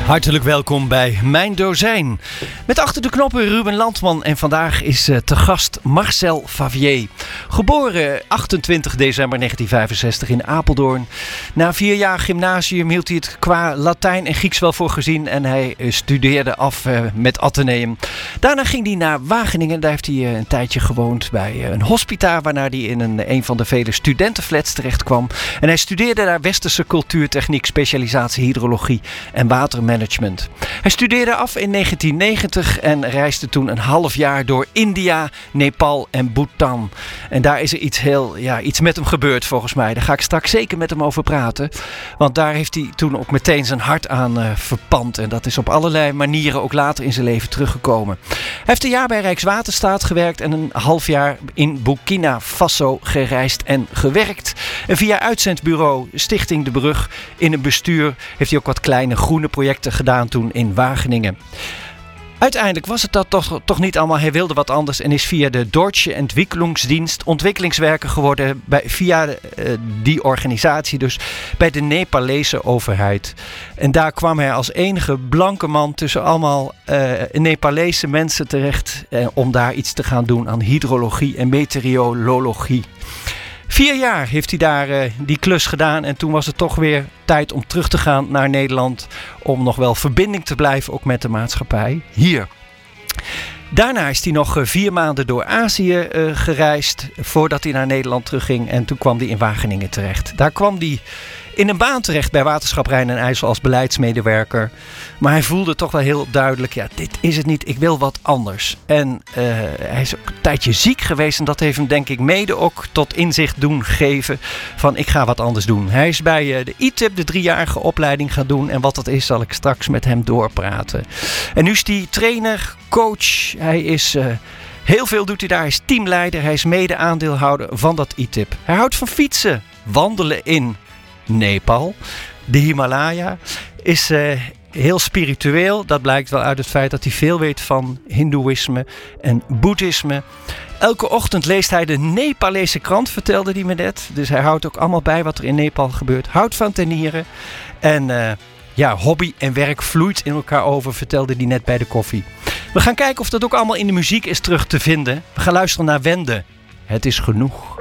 Hartelijk welkom bij Mijn Dozijn. Met achter de knoppen Ruben Landman en vandaag is te gast Marcel Favier. Geboren 28 december 1965 in Apeldoorn. Na 4 jaar gymnasium hield hij het qua Latijn en Grieks wel voor gezien en hij studeerde af met Atheneum. Daarna ging hij naar Wageningen. Daar heeft hij een tijdje gewoond bij een hospita, waarna hij in een van de vele studentenflats terecht kwam. En hij studeerde daar westerse cultuurtechniek, specialisatie hydrologie en watermanagement. Hij studeerde af in 1990 en reisde toen een half jaar door India, Nepal en Bhutan. En daar is er iets met hem gebeurd volgens mij. Daar ga ik straks zeker met hem over praten. Want daar heeft hij toen ook meteen zijn hart aan verpand. En dat is op allerlei manieren ook later in zijn leven teruggekomen. Hij heeft een jaar bij Rijkswaterstaat gewerkt en een half jaar in Burkina Faso gereisd en gewerkt. En via uitzendbureau Stichting De Brug in een bestuur heeft hij ook wat kleine groene projecten gedaan toen in Wageningen. Uiteindelijk was het dat toch niet allemaal. Hij wilde wat anders en is via de Deutsche Entwicklungsdienst ontwikkelingswerker geworden via die organisatie, dus bij de Nepalese overheid. En daar kwam hij als enige blanke man tussen allemaal Nepalese mensen terecht om daar iets te gaan doen aan hydrologie en meteorologie. 4 jaar heeft hij daar die klus gedaan en toen was het toch weer tijd om terug te gaan naar Nederland. Om nog wel verbinding te blijven, ook met de maatschappij hier. Daarna is hij nog 4 maanden door Azië gereisd voordat hij naar Nederland terugging. En toen kwam hij in Wageningen terecht. Daar kwam hij in een baan terecht bij Waterschap Rijn en IJssel als beleidsmedewerker. Maar hij voelde toch wel heel duidelijk, ja, dit is het niet, ik wil wat anders. En hij is ook een tijdje ziek geweest en dat heeft hem denk ik mede ook tot inzicht doen geven van ik ga wat anders doen. Hij is bij de ITIP de 3-jarige opleiding gaan doen en wat dat is zal ik straks met hem doorpraten. En nu is hij trainer, coach, hij is... heel veel doet hij daar. Hij is teamleider. Hij is mede-aandeelhouder van dat ITIP. Hij houdt van fietsen. Wandelen in Nepal. De Himalaya. Is heel spiritueel. Dat blijkt wel uit het feit dat hij veel weet van Hindoeïsme en Boeddhisme. Elke ochtend leest hij de Nepalese krant, vertelde hij me net. Dus hij houdt ook allemaal bij wat er in Nepal gebeurt. Houdt van tennieren. En hobby en werk vloeit in elkaar over, vertelde hij net bij de koffie. We gaan kijken of dat ook allemaal in de muziek is terug te vinden. We gaan luisteren naar Wende. Het is genoeg.